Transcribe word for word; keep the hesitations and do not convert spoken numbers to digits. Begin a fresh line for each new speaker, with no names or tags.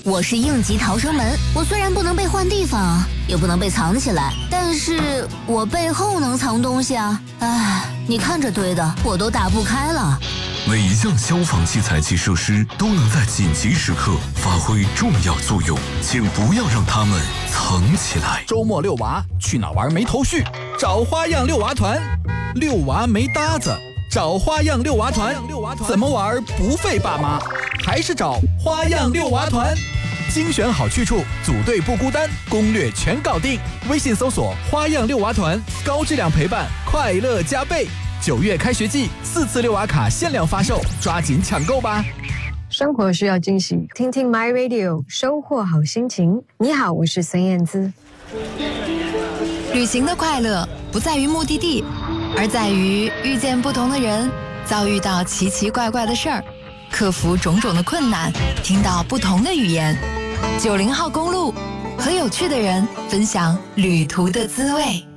我是应急逃生门，我虽然不能被换地方，也不能被藏起来，但是我背后能藏东西啊！唉，你看这堆的，我都打不开了。
每一项消防器材及设施都能在紧急时刻发挥重要作用，请不要让它们藏起来。
周末遛娃，去哪玩没头绪？找花样遛娃团，遛娃没搭子。找花样遛娃团，怎么玩不费爸妈？还是找花样遛娃团，精选好去处，组队不孤单，攻略全搞定。微信搜索花样遛娃团，高质量陪伴，快乐加倍。九月开学季，四次遛娃卡限量发售，抓紧抢购吧！
生活需要惊喜，听听 My Radio， 收获好心情。你好，我是孙燕姿。
旅行的快乐不在于目的地，而在于遇见不同的人，遭遇到奇奇怪怪的事儿，克服种种的困难，听到不同的语言。九零号公路，和有趣的人分享旅途的滋味。